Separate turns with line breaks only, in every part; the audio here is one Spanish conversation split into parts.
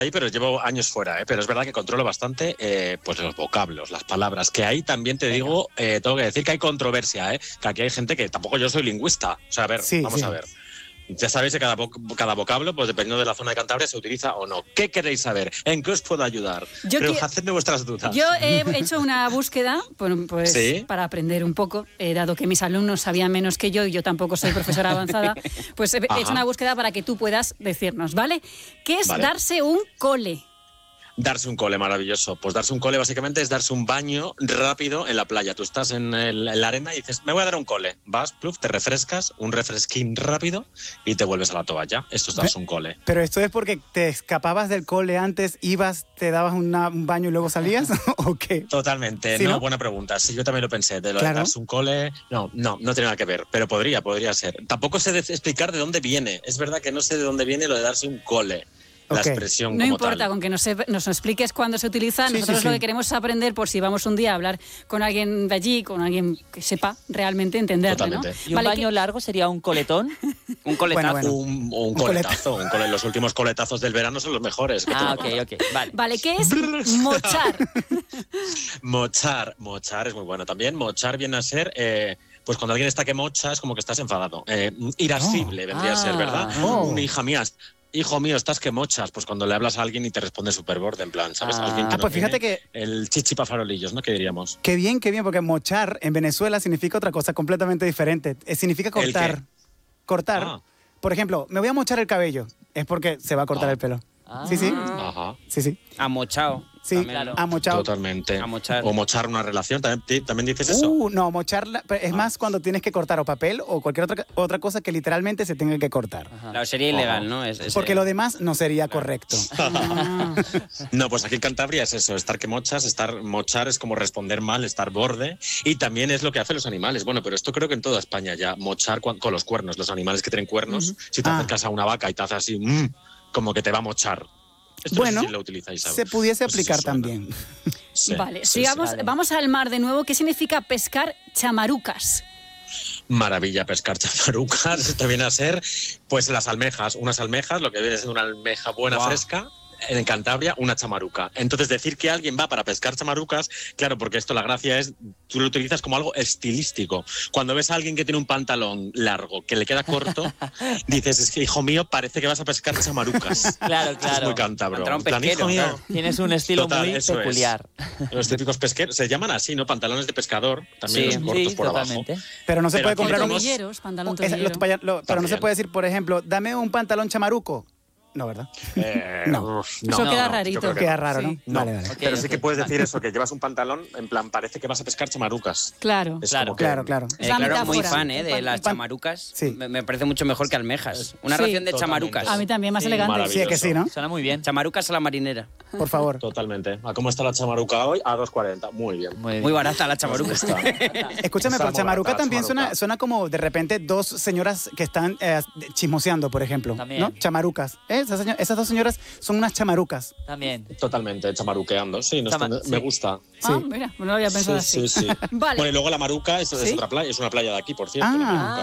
ahí, pero llevo años fuera, pero es verdad que controlo bastante pues los vocablos, las palabras, que ahí también te digo, tengo que decir que hay controversia, que aquí hay gente que tampoco yo soy lingüista. O sea, a ver, vamos a ver. Ya sabéis que cada vocablo, pues dependiendo de la zona de Cantabria, se utiliza o no. ¿Qué queréis saber? ¿En qué os puedo ayudar? Pero hacedme vuestras dudas.
Yo he hecho una búsqueda pues, ¿sí? Para aprender un poco, dado que mis alumnos sabían menos que yo y yo tampoco soy profesora avanzada, pues he hecho una búsqueda para que tú puedas decirnos, ¿vale? ¿Qué es darse un cole?
Darse un cole, maravilloso. Pues darse un cole básicamente es darse un baño rápido en la playa. Tú estás en la arena y dices, me voy a dar un cole. Vas, pluf, te refrescas, un refresquín rápido y te vuelves a la toalla. Esto es darse un cole.
¿Pero esto es porque te escapabas del cole antes, ibas, te dabas un baño y luego salías? ¿O qué?
Totalmente.
¿Sí,
no,
no?
Buena pregunta. Sí, yo también lo pensé. De lo de darse un cole, no tiene nada que ver. Pero podría ser. Tampoco sé explicar de dónde viene. Es verdad que no sé de dónde viene lo de darse un cole. La expresión
no
como
importa,
tal.
con que nos expliques cuándo se utiliza. Nosotros lo que queremos es aprender por si vamos un día a hablar con alguien de allí, con alguien que sepa realmente entenderlo, ¿no?
¿Y un baño largo sería un coletón? ¿Un coletazo?
Bueno. Un coletazo. Los últimos coletazos del verano son los mejores.
Ok.
Vale, ¿qué es mochar?
Mochar es muy bueno también. Mochar viene a ser... pues cuando alguien está que mocha es como que estás enfadado. Irascible vendría a ser, ¿verdad? Una hija mía... Hijo mío, estás que mochas. Pues cuando le hablas a alguien y te responde súper borde, en plan, ¿sabes? Alguien que no
pues fíjate que...
El chichipa farolillos, ¿no? ¿Qué diríamos?
Qué bien, porque mochar en Venezuela significa otra cosa completamente diferente. Significa cortar. Cortar. Por ejemplo, me voy a mochar el cabello. Es porque se va a cortar el pelo. Sí.
Ajá.
Sí.
Amochado.
Sí,
claro.
amochado.
Totalmente.
Amochar.
O mochar una relación, ¿también dices eso?
No, mocharla es más cuando tienes que cortar o papel o cualquier otra cosa que literalmente se tenga que cortar.
Claro, sería ilegal, ¿no?
Porque lo demás no sería correcto.
No, pues aquí en Cantabria es eso, estar que mochas, mochar es como responder mal, estar borde, y también es lo que hacen los animales. Bueno, pero esto creo que en toda España ya, mochar con los cuernos, los animales que tienen cuernos, si te acercas a una vaca y te hace así, como que te va a mochar. Esto
bueno,
no sé si lo utilizáis, ¿sabes?
Se pudiese aplicar también.
Sí, vale, sigamos, vale. Vamos al mar de nuevo. ¿Qué significa pescar chamarucas?
Maravilla, pescar chamarucas. Esto viene a ser, pues, las almejas. Unas almejas, lo que viene siendo una almeja buena, fresca. En Cantabria, una chamaruca. Entonces, decir que alguien va para pescar chamarucas, claro, porque esto la gracia es, tú lo utilizas como algo estilístico. Cuando ves a alguien que tiene un pantalón largo, que le queda corto, dices, es que, hijo mío, parece que vas a pescar chamarucas.
Claro.
Es muy cántabro.
Pantalón pesquero,
hijo mío.
Tienes un estilo muy peculiar.
Los típicos pesqueros, se llaman así, ¿no? Pantalones de pescador, también los cortos por
totalmente.
abajo.
Pero no se puede comprar
pantalón tomillero.
Pero no se puede decir, por ejemplo, dame un pantalón chamaruco. No, ¿verdad?
No. Eso queda rarito.
Queda raro, ¿no?
Vale. Pero sí que puedes decir eso, que llevas un pantalón, en plan, parece que vas a pescar chamarucas.
Claro.
Claro.
Claro, muy fan de las chamarucas.
Sí.
Me parece mucho mejor que almejas. Una ración de chamarucas.
A mí también, más elegante.
Sí, que sí, ¿no?
Suena muy bien. Chamarucas a la marinera.
Por favor.
Totalmente. ¿A cómo está la chamaruca hoy? A 2,40. Muy bien.
Muy barata la chamaruca.
Escúchame, pero chamaruca también suena como de repente dos señoras que están chismoseando, por ejemplo.
También.
¿No? Chamarucas. Esas dos señoras son unas chamarucas.
También.
Totalmente, chamaruqueando. Sí, me gusta.
Ah, mira, no lo había pensado así.
Sí.
Vale.
Bueno, y luego la Maruca es otra playa, es una playa de aquí, por cierto.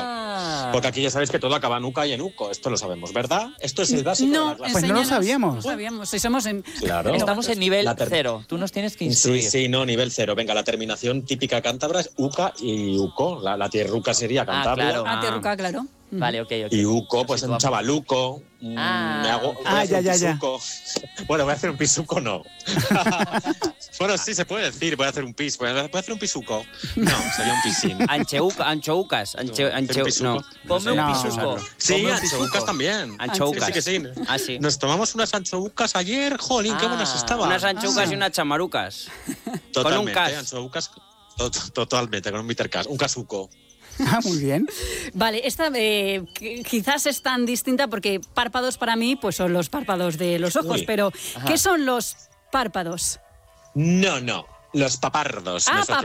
Porque aquí ya sabéis que todo acaba en Uca y en Uco. Esto lo sabemos, ¿verdad? Esto es el básico de la clase.
Pues no lo sabíamos.
No sabíamos. Si somos en...
Claro.
Estamos en nivel 0. Tú nos tienes que instruir.
Sí, nivel 0. Venga, la terminación típica cántabra es Uca y Uco. La tierruca sería Cantabria.
Claro.
Tierruca, claro.
Vale, ok.
Y Uco, pues un chavaluco. Me hago
ya.
Bueno, voy a hacer un pisuco, no. Bueno, sí, se puede decir, voy a hacer un pis. ¿Voy a hacer un pisuco? No, sería un pisín.
Anchoucas. No. Ponme un pisuco.
Sí, anchoucas también.
Anchoucas.
Sí.
Ah, sí.
Nos tomamos unas anchoucas ayer, jolín, qué buenas estaban.
Unas anchoucas y unas chamarucas.
Totalmente,
con un cas.
Anchoucas, totalmente, con un bittercas, un casuco.
Muy bien.
Vale, esta quizás es tan distinta porque párpados para mí pues son los párpados de los ojos, pero ¿qué son los párpados?
No. Los papardos.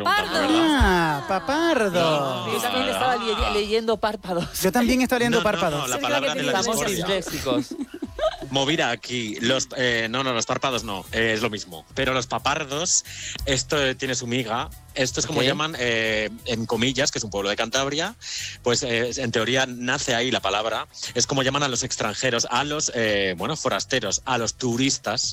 Papardo.
Yo también estaba leyendo párpados.
Yo también estaba leyendo párpados.
No, la palabra de la discordia. movida aquí. Los párpados no, es lo mismo. Pero los papardos, esto tiene su miga. Esto es como llaman, en Comillas, que es un pueblo de Cantabria, pues en teoría nace ahí la palabra. Es como llaman a los extranjeros, a los, forasteros, a los turistas.